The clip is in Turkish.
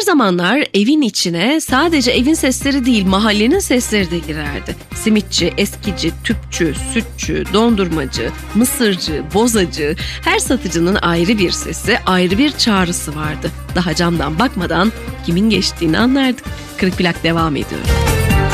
zamanlar evin içine sadece evin sesleri değil, mahallenin sesleri de girerdi. Simitçi, eskici, tüpçü, sütçü, dondurmacı, mısırcı, bozacı, her satıcının ayrı bir sesi, ayrı bir çağrısı vardı. Daha camdan bakmadan kimin geçtiğini anlardık. Kırık Plak devam ediyor.